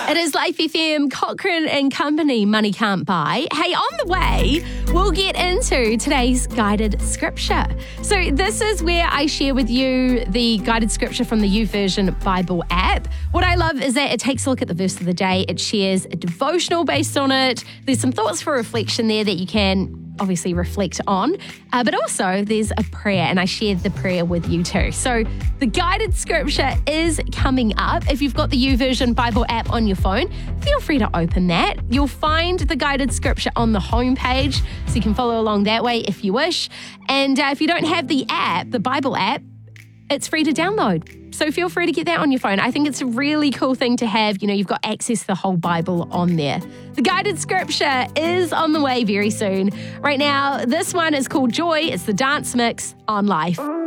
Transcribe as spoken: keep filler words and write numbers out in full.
It is Life F M, Cochrane and Company, Money Can't Buy. Hey, on the way, we'll get into today's guided scripture. So this is where I share with you the guided scripture from the YouVersion Bible app. What I love is that it takes a look at the verse of the day. It shares a devotional based on it. There's some thoughts for reflection there that you can obviously reflect on, uh, but also there's a prayer, and I shared the prayer with you too. So the guided scripture is coming up. If you've got the YouVersion Bible app on your phone, feel free to open that. You'll find the guided scripture on the homepage, so you can follow along that way if you wish. And uh, if you don't have the app, the Bible app, it's free to download. So feel free to get that on your phone. I think it's a really cool thing to have. You know, you've got access to the whole Bible on there. The guided scripture is on the way very soon. Right now, this one is called Joy. It's the dance mix on Life.